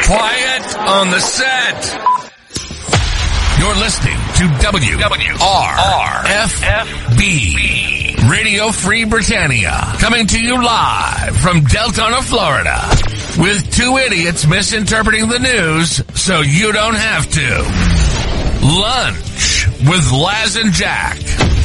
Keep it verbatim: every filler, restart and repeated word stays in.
Quiet on the set. You're listening to W W R F B Radio Free Britannia, coming to you live from Deltona, Florida, with two idiots misinterpreting the news so you don't have to. Lunch with Laz and Jack.